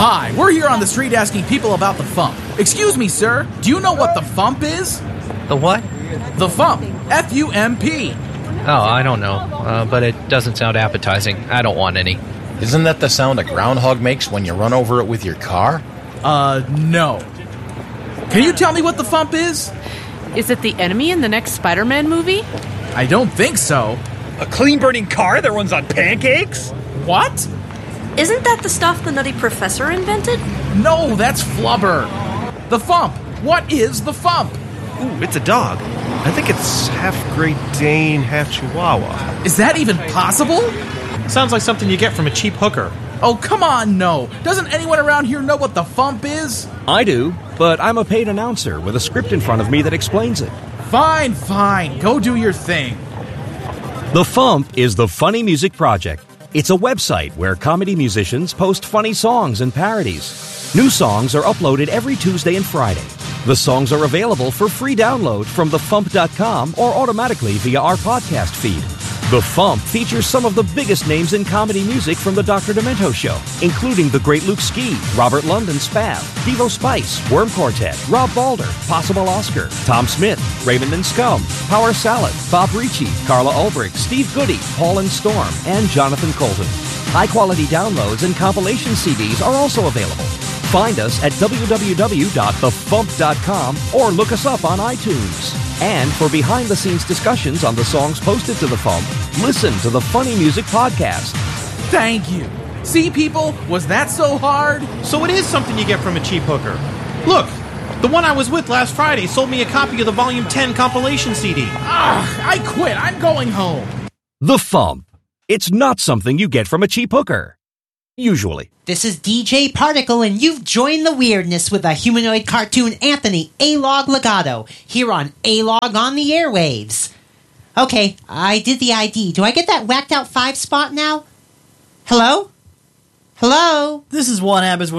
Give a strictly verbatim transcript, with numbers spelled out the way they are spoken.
Hi, we're here on the street asking people about the Fump. Excuse me, sir, do you know what the Fump is? The what? The Fump. F U M P. Oh, I don't know, uh, but it doesn't sound appetizing. I don't want any. Isn't that the sound a groundhog makes when you run over it with your car? Uh, no. Can you tell me what the Fump is? Is it the enemy in the next Spider-Man movie? I don't think so. A clean-burning car that runs on pancakes? What? Isn't that the stuff the Nutty Professor invented? No, that's Flubber. The Fump. What is the Fump? Ooh, it's a dog. I think it's half Great Dane, half Chihuahua. Is that even possible? Sounds like something you get from a cheap hooker. Oh, come on, no. Doesn't anyone around here know what the Fump is? I do, but I'm a paid announcer with a script in front of me that explains it. Fine, fine. Go do your thing. The Fump is the Funny Music Project. It's a website where comedy musicians post funny songs and parodies. New songs are uploaded every Tuesday and Friday. The songs are available for free download from the fump dot com or automatically via our podcast feed. The Fump features some of the biggest names in comedy music from the Doctor Demento Show, including the great Luke Ski, Robert London Spav, Devo Spice, Worm Quartet, Rob Balder, Possible Oscar, Tom Smith, Raymond and Scum, Power Salad, Bob Ricci, Carla Ulbrich, Steve Goody, Paul and Storm, and Jonathan Colton. High-quality downloads and compilation C Ds are also available. Find us at w w w dot the fump dot com or look us up on iTunes. And for behind-the-scenes discussions on the songs posted to the Fump, listen to the Funny Music Podcast. Thank you. See, people, was that so hard? So it is something you get from a cheap hooker. Look, the one I was with last Friday sold me a copy of the Volume ten compilation C D. Ah, I quit. I'm going home. The Fump. It's not something you get from a cheap hooker. Usually. This is D J Particle, and you've joined the weirdness with a humanoid cartoon Anthony A-Log Legato here on A-Log on the airwaves. Okay, I did the I D. Do I get that whacked out five spot now? Hello? Hello? This is One Happens